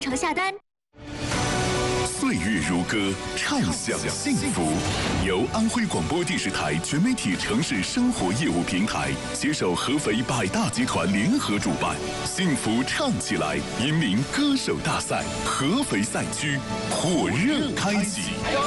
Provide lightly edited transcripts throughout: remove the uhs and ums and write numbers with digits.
城下单。 岁月如歌，畅享幸福。由安徽广播电视台全媒体城市生活业务平台携手合肥百大集团联合主办，幸福唱起来引领歌手大赛合肥赛区火热开启。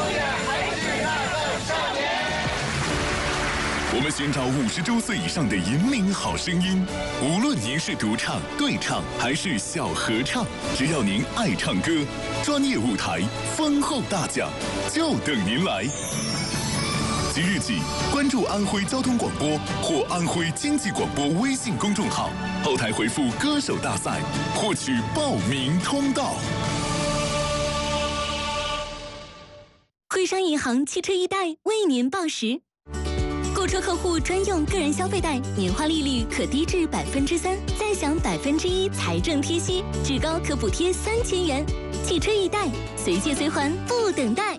我们寻找50周岁以上的引领好声音，无论您是独唱、对唱还是小合唱，只要您爱唱歌，专业舞台、丰厚大奖就等您来。即日起，关注安徽交通广播或安徽经济广播微信公众号，后台回复"歌手大赛"获取报名通道。 徽商银行汽车易贷为您报时。购车客户专用个人消费贷，年化利率可低至3%，再享1%财政贴息，至高可补贴3000元。汽车易贷，随借随还，不等待。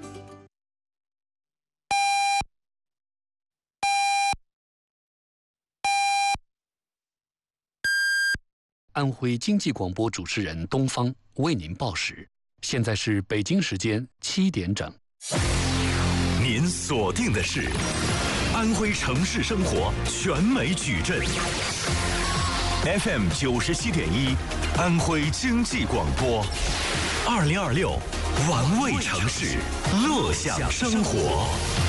安徽经济广播主持人东方为您报时，现在是北京时间7点整。 您锁定的是安徽城市生活全美矩阵 FM 97.1，安徽经济广播，2026玩味城市，乐享生活。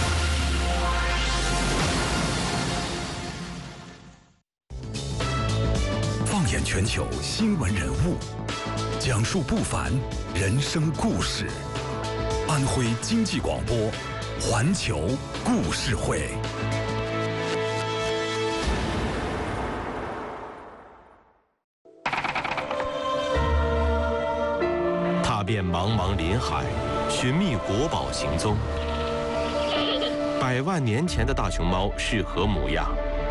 放眼全球新闻人物，讲述不凡人生故事。安徽经济广播环球故事会。踏遍茫茫林海，寻觅国宝行踪。100万年前的大熊猫是何模样？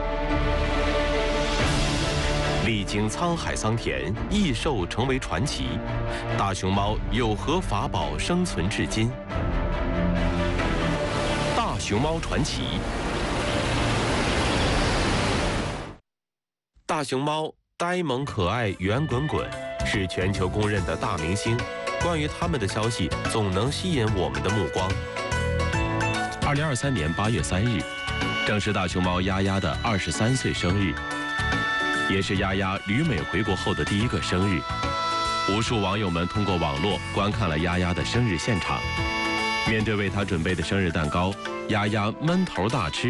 历经沧海桑田，异兽成为传奇。大熊猫有何法宝生存至今？大熊猫传奇。大熊猫呆萌可爱、圆滚滚，是全球公认的大明星。关于他们的消息总能吸引我们的目光。2023年8月3日，正是大熊猫丫丫的23岁生日。也是丫丫旅美回国后的第一个生日，无数网友们通过网络观看了丫丫的生日现场。面对为她准备的生日蛋糕，丫丫闷头大吃。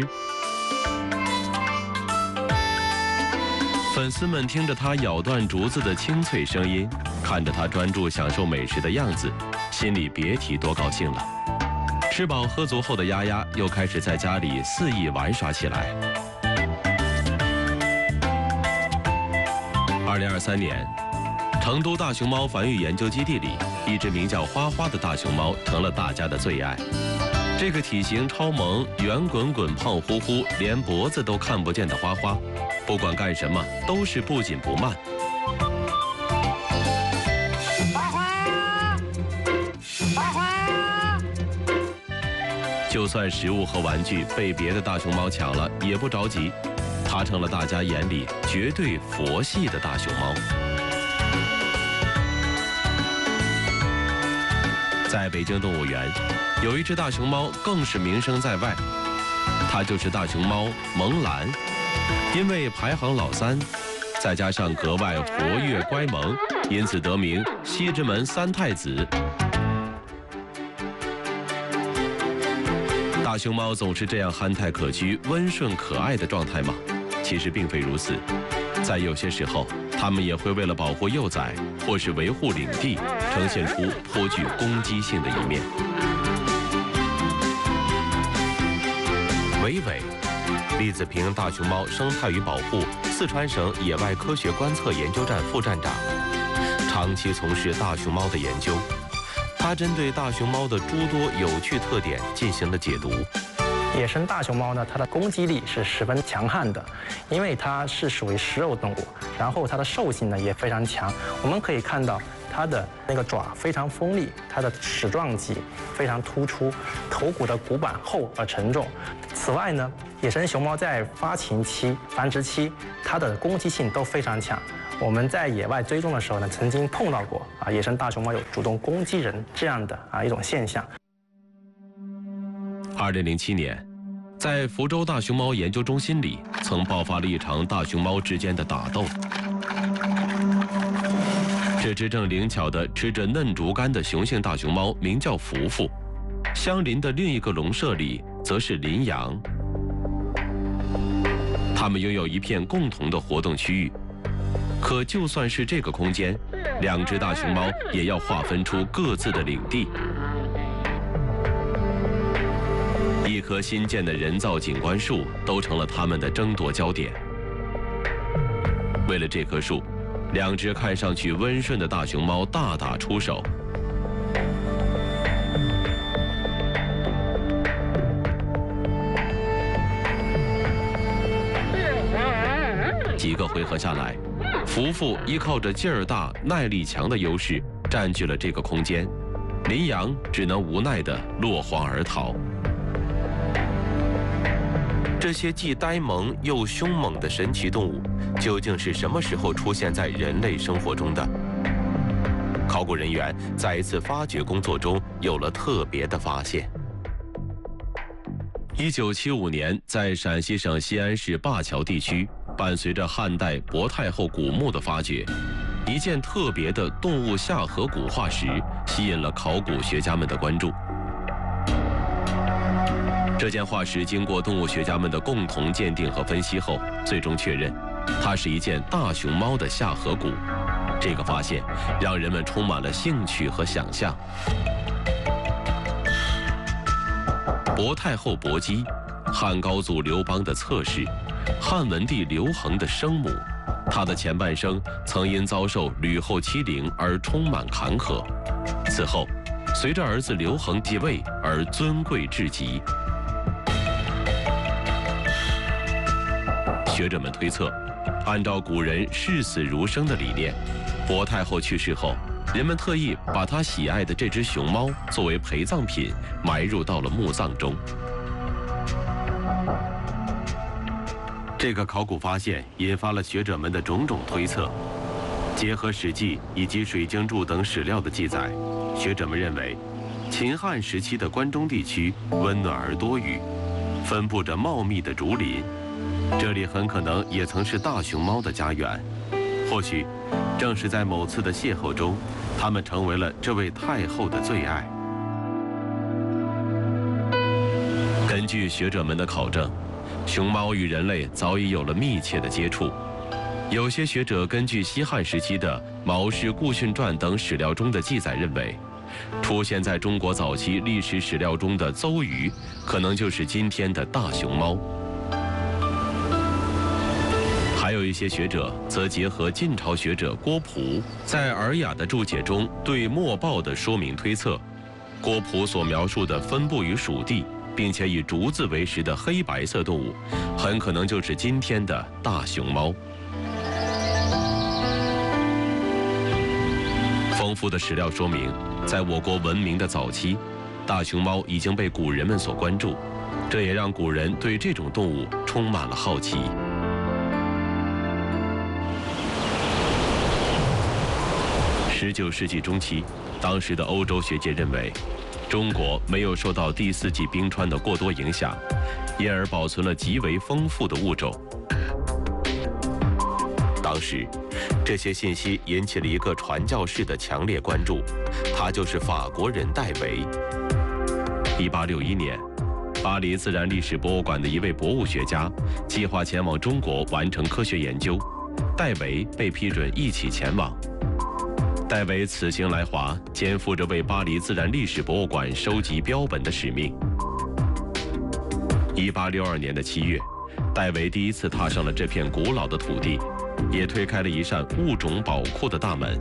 粉丝们听着她咬断竹子的清脆声音，看着她专注享受美食的样子，心里别提多高兴了。吃饱喝足后的丫丫又开始在家里肆意玩耍起来。2023年，成都大熊猫繁育研究基地里，一只名叫花花的大熊猫成了大家的最爱。这个体型超萌、圆滚滚、胖乎乎，连脖子都看不见的花花，不管干什么都是不紧不慢。花花，花花。就算食物和玩具被别的大熊猫抢了，也不着急。它成了大家眼里绝对佛系的大熊猫。在北京动物园，有一只大熊猫更是名声在外，它就是大熊猫萌兰。因为排行老3，再加上格外活跃乖萌，因此得名西直门3太子。大熊猫总是这样憨态可掬、温顺可爱的状态吗？其实并非如此，在有些时候，它们也会为了保护幼崽或是维护领地，呈现出颇具攻击性的一面。韦伟，栗子坪大熊猫生态与保护四川省野外科学观测研究站副站长，长期从事大熊猫的研究。他针对大熊猫的诸多有趣特点进行了解读。 野生大熊猫呢，它的攻击力是十分强悍的，因为它是属于食肉动物，然后它的兽性呢也非常强。我们可以看到它的那个爪非常锋利，它的齿状脊非常突出，头骨的骨板厚而沉重。此外呢，野生熊猫在发情期、繁殖期，它的攻击性都非常强。 我们在野外追踪的时候呢，曾经碰到过野生大熊猫有主动攻击人这样的一种现象。 2007年，在福州大熊猫研究中心里，曾爆发了一场大熊猫之间的打斗。这只正灵巧地吃着嫩竹竿的雄性大熊猫名叫福福，相邻的另一个笼舍里则是羚羊。它们拥有一片共同的活动区域，可就算是这个空间，两只大熊猫也要划分出各自的领地。一棵新建的人造景观树都成了它们的争夺焦点。为了这棵树，两只看上去温顺的大熊猫大打出手。几个回合下来，福福依靠着劲儿大、耐力强的优势占据了这个空间，羚羊只能无奈地落荒而逃。这些既呆萌又凶猛的神奇动物，究竟是什么时候出现在人类生活中的？考古人员在一次发掘工作中有了特别的发现。1975年，在陕西省西安市灞桥地区，伴随着汉代薄太后古墓的发掘，一件特别的动物下颌骨化石吸引了考古学家们的关注。这件化石经过动物学家们的共同鉴定和分析后，最终确认，它是一件大熊猫的下颌骨。这个发现让人们充满了兴趣和想象。薄太后薄姬，汉高祖刘邦的侧室，汉文帝刘恒的生母。她的前半生曾因遭受吕后欺凌而充满坎坷，此后随着儿子刘恒继位而尊贵至极。学者们推测，按照古人视死如生的理念，薄太后去世后，人们特意把她喜爱的这只熊猫作为陪葬品埋入到了墓葬中。这个考古发现引发了学者们的种种推测。结合《史记》以及《水经注》等史料的记载，学者们认为，秦汉时期的关中地区温暖而多雨，分布着茂密的竹林。这里很可能也曾是大熊猫的家园，或许正是在某次的邂逅中，它们成为了这位太后的最爱。根据学者们的考证，熊猫与人类早已有了密切的接触。有些学者根据西汉时期的《毛氏顾训传》等史料中的记载认为，出现在中国早期历史史料中的邹鱼，可能就是今天的大熊猫。还有一些学者则结合晋朝学者郭璞在《尔雅》的注解中对墨豹的说明推测，郭璞所描述的分布于蜀地，并且以竹子为食的黑白色动物，很可能就是今天的大熊猫。丰富的史料说明，在我国文明的早期，大熊猫已经被古人们所关注，这也让古人对这种动物充满了好奇。19世纪中期，当时的欧洲学界认为，中国没有受到第4纪冰川的过多影响，因而保存了极为丰富的物种。当时，这些信息引起了一个传教士的强烈关注，他就是法国人戴维。1861年，巴黎自然历史博物馆的一位博物学家计划前往中国完成科学研究，戴维被批准一起前往。戴维此行来华，肩负着为巴黎自然历史博物馆收集标本的使命。1862年的7月，戴维第一次踏上了这片古老的土地，也推开了一扇物种宝库的大门。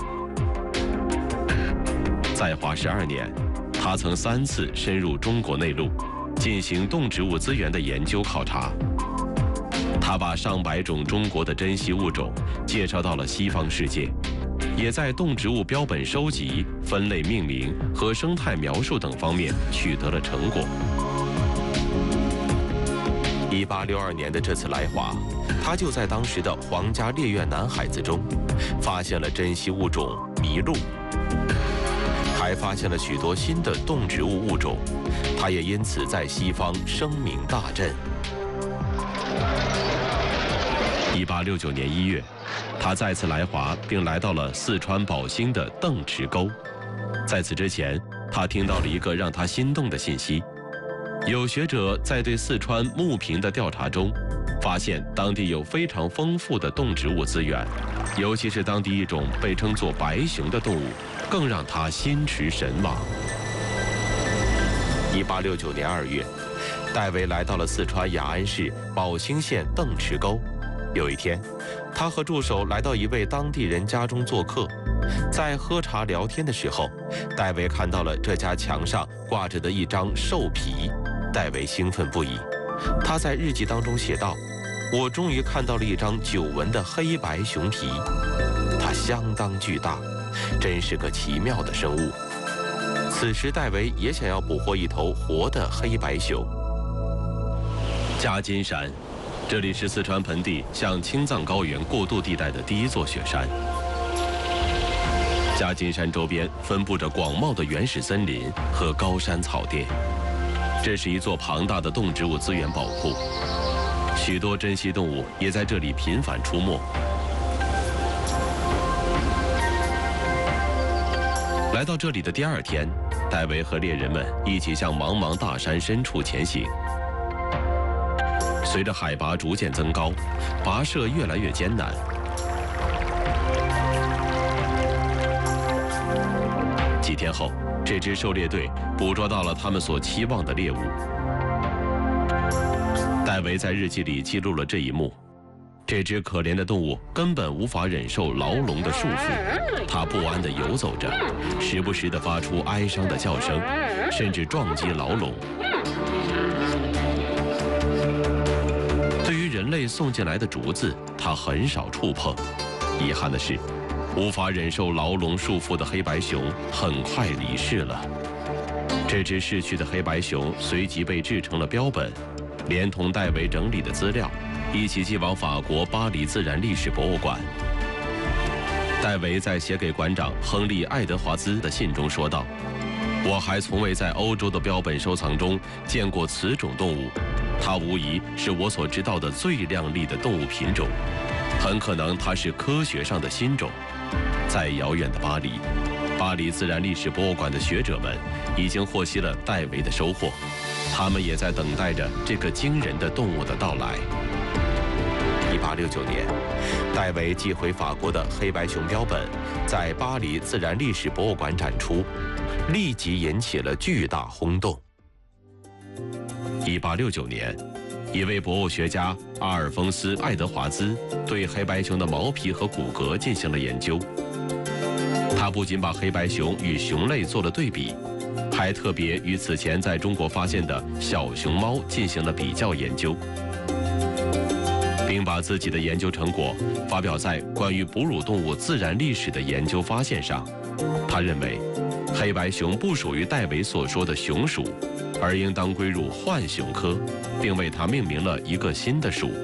在华12年，他曾3次深入中国内陆，进行动植物资源的研究考察。他把上百种中国的珍稀物种介绍到了西方世界，也在动植物标本收集、分类命名和生态描述等方面取得了成果。 1862年的这次来华，他就在当时的皇家猎苑南海子中，发现了珍稀物种麋鹿，还发现了许多新的动植物物种，他也因此在西方声名大振。1869年1月，他再次来华，并来到了四川宝兴的邓池沟。在此之前，他听到了一个让他心动的信息。有学者在对四川牟平的调查中，发现当地有非常丰富的动植物资源，尤其是当地一种被称作白熊的动物，更让他心驰神往。1869年2月，戴维来到了四川雅安市宝兴县邓池沟。有一天，他和助手来到一位当地人家中做客，在喝茶聊天的时候，戴维看到了这家墙上挂着的一张兽皮，戴维兴奋不已。他在日记当中写道：“我终于看到了一张久闻的黑白熊皮，它相当巨大，真是个奇妙的生物。”此时，戴维也想要捕获一头活的黑白熊。夹金山，这里是四川盆地向青藏高原过渡地带的第一座雪山。夹金山周边分布着广袤的原始森林和高山草甸，这是一座庞大的动植物资源宝库，许多珍稀动物也在这里频繁出没。来到这里的第2天，戴维和猎人们一起向茫茫大山深处前行。随着海拔逐渐增高，跋涉越来越艰难。几天后，这支狩猎队捕捉到了他们所期望的猎物。戴维在日记里记录了这一幕：这只可怜的动物根本无法忍受牢笼的束缚，它不安地游走着，时不时地发出哀伤的叫声，甚至撞击牢笼。人类送进来的竹子，它很少触碰。遗憾的是，无法忍受牢笼束缚的黑白熊很快离世了。这只逝去的黑白熊随即被制成了标本，连同戴维整理的资料一起寄往法国巴黎自然历史博物馆。戴维在写给馆长亨利·爱德华兹的信中说道：“我还从未在欧洲的标本收藏中见过此种动物。它无疑是我所知道的最亮丽的动物品种，很可能它是科学上的新种。”在遥远的巴黎，巴黎自然历史博物馆的学者们已经获悉了戴维的收获，他们也在等待着这个惊人的动物的到来。1869年，戴维寄回法国的黑白熊标本在巴黎自然历史博物馆展出，立即引起了巨大轰动。1869年，一位博物学家阿尔丰斯·爱德华兹对黑白熊的毛皮和骨骼进行了研究。他不仅把黑白熊与熊类做了对比，还特别与此前在中国发现的小熊猫进行了比较研究，并把自己的研究成果发表在关于哺乳动物自然历史的研究发现上。他认为，黑白熊不属于戴维所说的熊属，而应当归入浣熊科，并为它命名了一个新的属。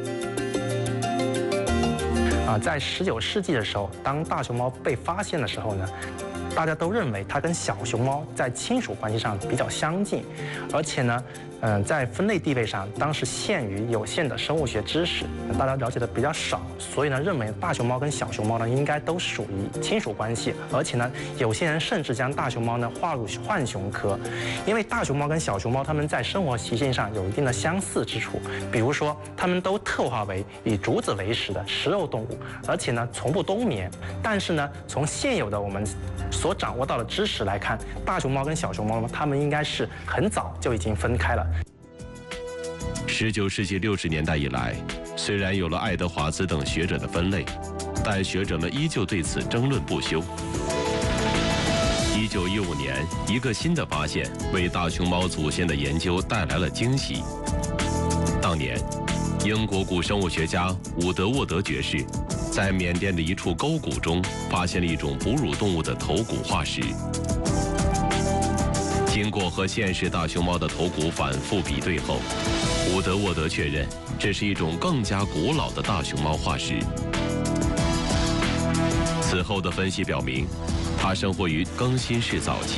在19世纪的时候，当大熊猫被发现的时候呢，大家都认为它跟小熊猫在亲属关系上比较相近，而且呢，在分类地位上，当时限于有限的生物学知识，大家了解的比较少，所以呢，认为大熊猫跟小熊猫呢应该都属于亲属关系，而且呢，有些人甚至将大熊猫呢划入浣熊科，因为大熊猫跟小熊猫它们在生活习性上有一定的相似之处，比如说它们都特化为以竹子为食的食肉动物，而且呢从不冬眠。但是呢，从现有的我们所掌握到的知识来看，大熊猫跟小熊猫它们应该是很早就已经分开了。 19世纪60年代以来，虽然有了爱德华兹等学者的分类，但学者们依旧对此争论不休。1915年，一个新的发现为大熊猫祖先的研究带来了惊喜。当年，英国古生物学家伍德沃德爵士在缅甸的一处沟谷中发现了一种哺乳动物的头骨化石。经过和现实大熊猫的头骨反复比对后， 伍德沃德确认，这是一种更加古老的大熊猫化石。此后的分析表明，它生活于更新世早期。